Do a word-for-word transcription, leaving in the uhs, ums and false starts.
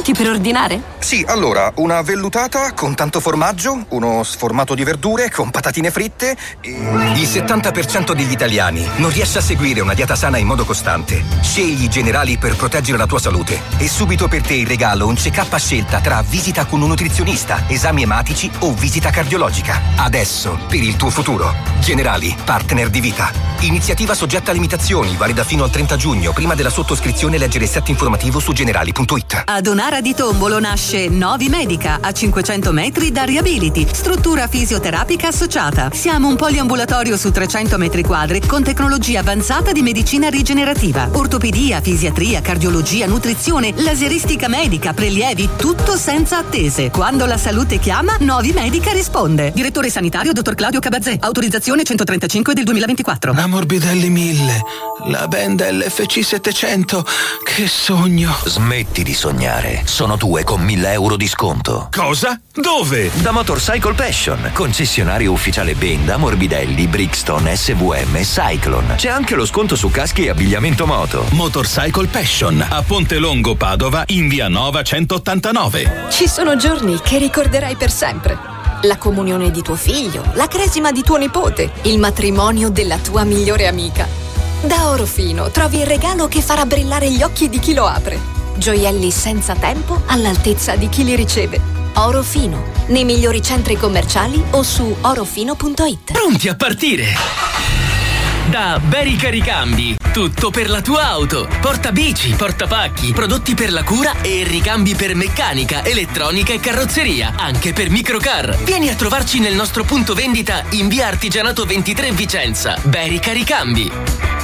Pronti per ordinare? Sì, allora, una vellutata con tanto formaggio, uno sformato di verdure con patatine fritte e... Il settanta per cento degli italiani non riesce a seguire una dieta sana in modo costante. Scegli i Generali per proteggere la tua salute. E subito per te in regalo un check-up a scelta tra visita con un nutrizionista, esami ematici o visita cardiologica. Adesso, per il tuo futuro. Generali, partner di vita. Iniziativa soggetta a limitazioni, valida fino al trenta giugno. Prima della sottoscrizione leggere il set informativo su generali punto it. Ad Onara di Tombolo nasce Novi Medica, a cinquecento metri da Riability, struttura fisioterapica associata. Siamo un poliambulatorio su trecento metri quadri con tecnologia avanzata di medicina rigenerativa, ortopedia, fisiatria, cardiologia, nutrizione, laseristica medica, prelievi, tutto senza attese. Quando la salute chiama, Novi Medica risponde. Direttore sanitario dottor Claudio Cabazzè, autorizzazione centotrentacinque del duemilaventiquattro. La Morbidelli mille, la Benda L F C settecento, che sogno. Smetti di sognare, sono due con mille euro di sconto. Cosa? Dove? Da Motorcycle Passion, concessionario ufficiale Benda, Morbidelli, Brixton, S V M e Cyclone. C'è anche lo sconto su caschi e abbigliamento moto. Motorcycle Passion, a Ponte Longo Padova, in via Nova centottantanove. Ci sono giorni che ricorderai per sempre. La comunione di tuo figlio, la cresima di tuo nipote, il matrimonio della tua migliore amica. Da Orofino trovi il regalo che farà brillare gli occhi di chi lo apre. Gioielli senza tempo all'altezza di chi li riceve. Orofino, nei migliori centri commerciali o su orofino punto it. Pronti a partire! Da Berica Ricambi, tutto per la tua auto. Portabici, portapacchi, prodotti per la cura e ricambi per meccanica, elettronica e carrozzeria, anche per microcar. Vieni a trovarci nel nostro punto vendita in via Artigianato ventitré Vicenza. Berica Ricambi.